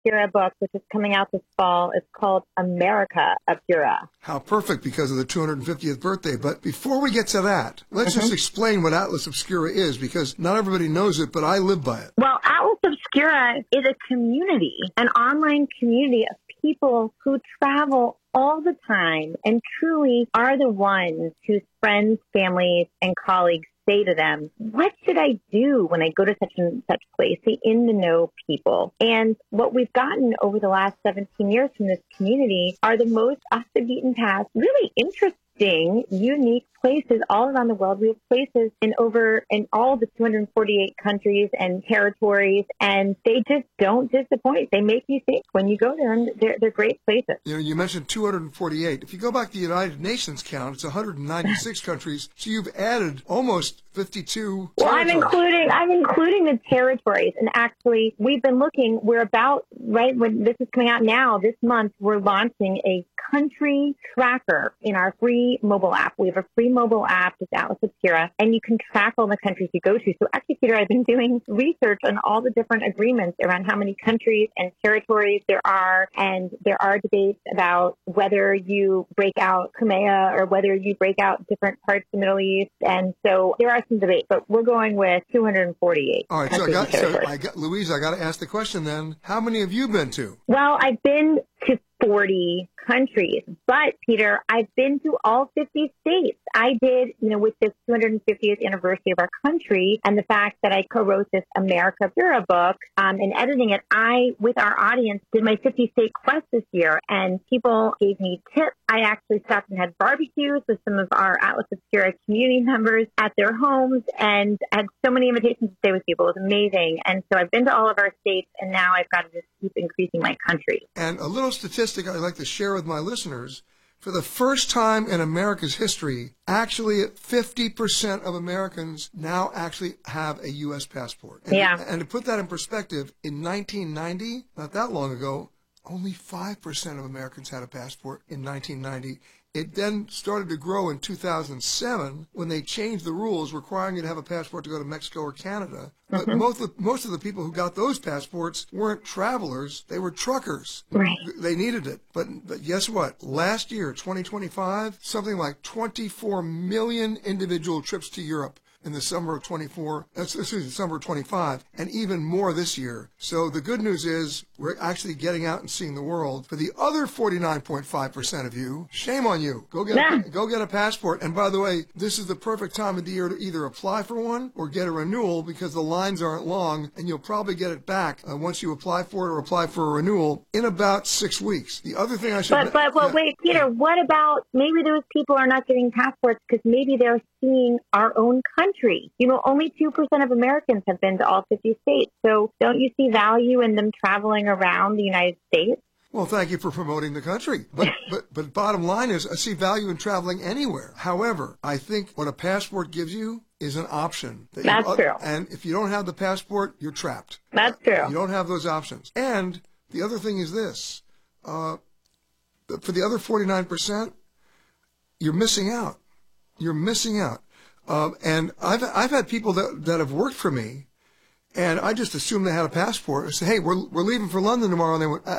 Obscura book, which is coming out this fall. It's called America Obscura. How perfect because of the 250th birthday. But before we get to that, let's just explain what Atlas Obscura is, because not everybody knows it, but I live by it. Well, Atlas Obscura is a community, an online community of people who travel all the time and truly are the ones whose friends, families, and colleagues say to them, what should I do when I go to such and such place? The in-the-know people. And what we've gotten over the last 17 years from this community are the most off the beaten path, really interesting, unique places all around the world. We have places in all the 248 countries and territories, and they just don't disappoint. They make you think when you go there, and they're great places. You know, you mentioned 248. If you go back to the United Nations count, it's 196 countries. So you've added almost 52 Well, territories. I'm including the territories. And actually, we've been looking, we're about, right when this is coming out now, this month, we're launching a country tracker in our free mobile app. We have a free mobile app, it's Atlas Obscura, and you can track all the countries you go to. So actually, Peter, I've been doing research on all the different agreements around how many countries and territories there are, and there are debates about whether you break out Crimea or whether you break out different parts of the Middle East. And so there are some debates, but we're going with 248. All right, Louise, I got to ask the question then. How many have you been to? Well, I've been to 40 countries. But, Peter, I've been to all 50 states. I did, with this 250th anniversary of our country and the fact that I co-wrote this America Obscura book and editing it, I, with our audience, did my 50-state quest this year, and people gave me tips. I actually stopped and had barbecues with some of our Atlas Obscura community members at their homes and had so many invitations to stay with people. It was amazing. And so I've been to all of our states, and now I've got to just keep increasing my country. And a little statistic I'd like to share with my listeners. For the first time in America's history, actually 50% of Americans now actually have a U.S. passport. And to put that in perspective, in 1990, not that long ago, only 5% of Americans had a passport in 1990. It then started to grow in 2007 when they changed the rules requiring you to have a passport to go to Mexico or Canada. But most of the people who got those passports weren't travelers. They were truckers. Right. They needed it. But guess what? Last year, 2025, something like 24 million individual trips to Europe in the summer of summer of 25, and even more this year. So the good news is we're actually getting out and seeing the world. For the other 49.5% of you, shame on you. Go get a passport. And by the way, this is the perfect time of the year to either apply for one or get a renewal, because the lines aren't long, and you'll probably get it back once you apply for it or apply for a renewal in about 6 weeks. The other thing I should... Wait, Peter, what about maybe those people are not getting passports because maybe they're seeing our own country? Only 2% of Americans have been to all 50 states. So don't you see value in them traveling around the United States? Well, thank you for promoting the country. But bottom line is, I see value in traveling anywhere. However, I think what a passport gives you is an option. That's true. And if you don't have the passport, you're trapped. That's true. You don't have those options. And the other thing is this. For the other 49%, you're missing out. You're missing out. And I've had people that have worked for me, and I just assumed they had a passport. I said, hey, we're leaving for London tomorrow. And they went,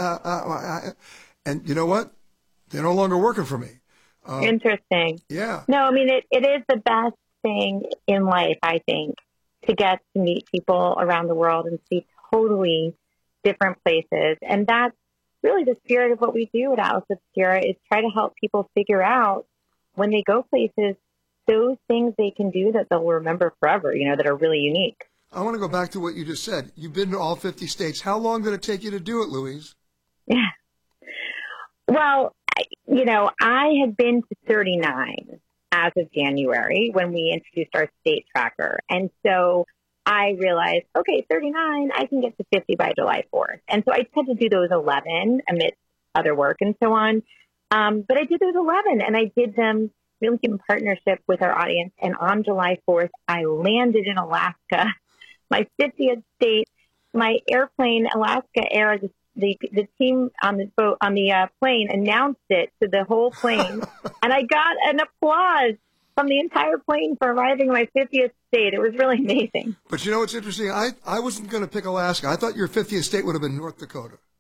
and you know what? They're no longer working for me. Interesting. Yeah. No, I mean, it is the best thing in life, I think, to get to meet people around the world and see totally different places. And that's really the spirit of what we do at Atlas Obscura, is try to help people figure out when they go places, those things they can do that they'll remember forever, that are really unique. I want to go back to what you just said. You've been to all 50 states. How long did it take you to do it, Louise? Yeah. Well, I had been to 39 as of January when we introduced our state tracker. And so I realized, okay, 39, I can get to 50 by July 4th. And so I just had to do those 11 amidst other work and so on. But I did those 11, and I did them really in partnership with our audience. And on July 4th, I landed in Alaska, my 50th state. My airplane, Alaska Air, the team on the boat, on the plane, announced it to the whole plane. And I got an applause from the entire plane for arriving in my 50th state. It was really amazing. But you know what's interesting? I wasn't going to pick Alaska. I thought your 50th state would have been North Dakota.